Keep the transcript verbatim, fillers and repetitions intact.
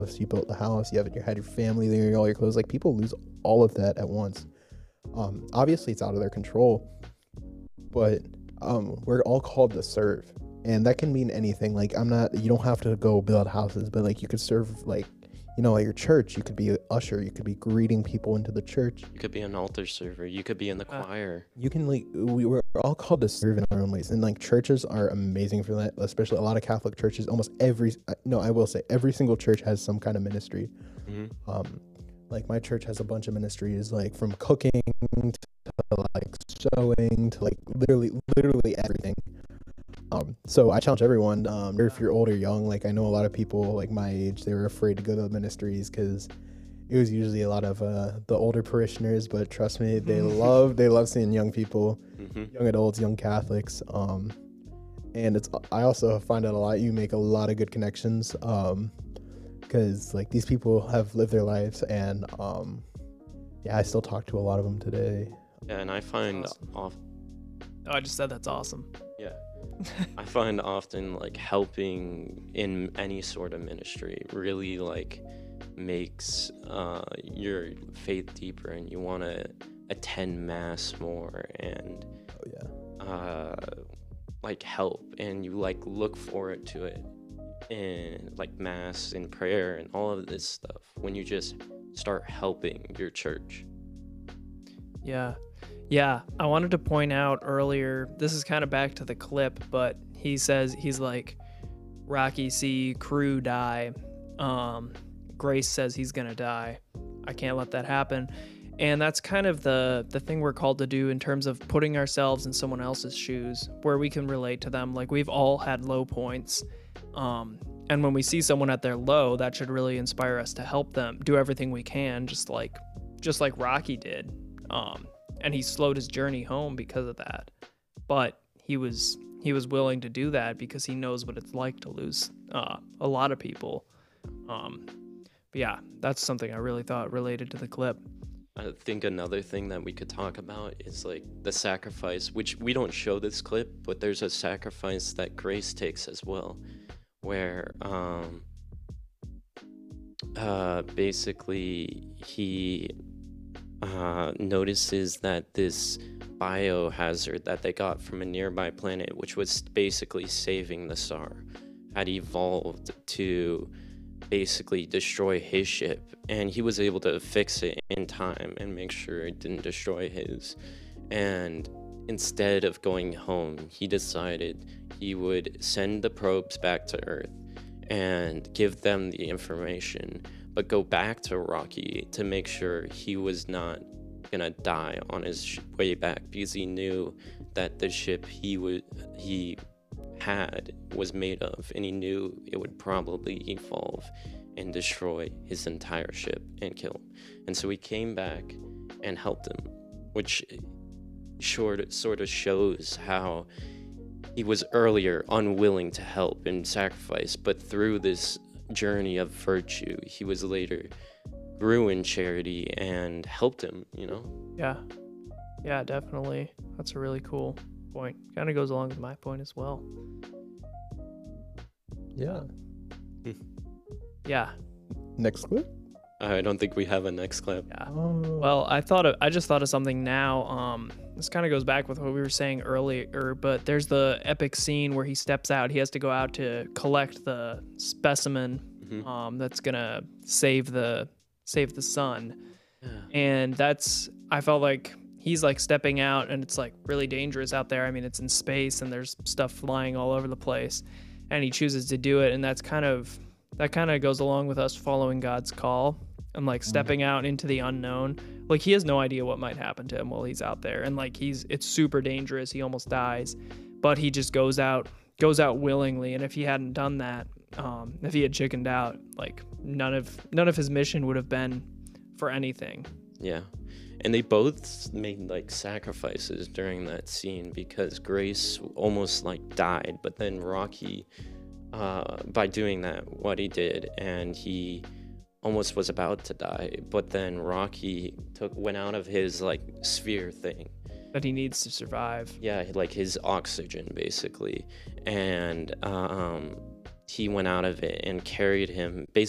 you built the house, you have you had your family there, all your clothes. Like, people lose all of that at once. Um, obviously, it's out of their control, but um, we're all called to serve, and that can mean anything. Like, I'm not, you don't have to go build houses, but like, you could serve, like, you know, at your church. You could be an usher. You could be greeting people into the church. You could be an altar server. You could be in the Uh, choir. You can, like, we were all called to serve in our own ways, and like, churches are amazing for that. Especially a lot of Catholic churches. Almost every, no, I will say, every single church has some kind of ministry. Mm-hmm. Um, like, my church has a bunch of ministries, like from cooking to like sewing to like literally, literally everything. Um, so I challenge everyone, um, if you're old or young, like, I know a lot of people like my age, they were afraid to go to the ministries because it was usually a lot of uh, the older parishioners, but trust me, they love, they love seeing young people, Mm-hmm. young adults, young Catholics. Um, and it's, I also find out a lot, you make a lot of good connections, um, because like, these people have lived their lives, and um, yeah, I still talk to a lot of them today. Yeah, and I find Awesome. off. Oh, I just said that's awesome. Yeah, I find often like helping in any sort of ministry really like makes uh, your faith deeper, and you want to attend mass more and Oh yeah. uh, like help, and you like look forward to it in like mass and prayer and all of this stuff when you just start helping your church. Yeah. Yeah. I wanted to point out earlier, this is kind of back to the clip, but he says, he's like, Rocky, see crew die. Um, Grace says he's going to die. I can't let that happen. And that's kind of the, the thing we're called to do in terms of putting ourselves in someone else's shoes where we can relate to them. Like, we've all had low points. Um, and when we see someone at their low, that should really inspire us to help them do everything we can, just like, just like Rocky did. Um, and he slowed his journey home because of that. But he was, he was willing to do that because he knows what it's like to lose, uh, a lot of people. Um, but yeah, that's something I really thought related to the clip. I think another thing that we could talk about is like the sacrifice, which we don't show this clip, but there's a sacrifice that Grace takes as well, where um, uh, basically he uh, notices that this biohazard that they got from a nearby planet, which was basically saving the Tsar, had evolved to basically destroy his ship, and he was able to fix it in time and make sure it didn't destroy his. And instead of going home, he decided he would send the probes back to Earth and give them the information, but go back to Rocky to make sure he was not gonna die on his sh- way back, because he knew that the ship he would he had was made of, and he knew it would probably evolve and destroy his entire ship and kill him. And so he came back and helped him, which short sort of shows how he was earlier unwilling to help and sacrifice, but through this journey of virtue, he was later grew in charity and helped him, you know? Yeah. Yeah, definitely. That's a really cool point. Kind of goes along with my point as well. Yeah. Yeah. Next clip. I don't think we have a next clip. Yeah. Oh. Well, I thought of, I just thought of something now. Um, this kind of goes back with what we were saying earlier, but there's the epic scene where he steps out. He has to go out to collect the specimen Mhm. um, that's gonna save the save the sun, Yeah. and that's I felt like he's like stepping out, and it's like really dangerous out there. I mean, it's in space, and there's stuff flying all over the place, and he chooses to do it, and that's kind of that kind of goes along with us following God's call. And like stepping out into the unknown. Like, he has no idea what might happen to him while he's out there, and like he's it's super dangerous. He almost dies, but he just goes out goes out willingly. And if he hadn't done that, um if he had chickened out, like none of none of his mission would have been for anything. Yeah. And they both made like sacrifices during that scene, because Grace almost like died, but then Rocky, uh by doing that, what he did, and he almost was about to die, but then Rocky took went out of his like sphere thing. That he needs to survive. Yeah, like his oxygen basically, and um he went out of it and carried him basically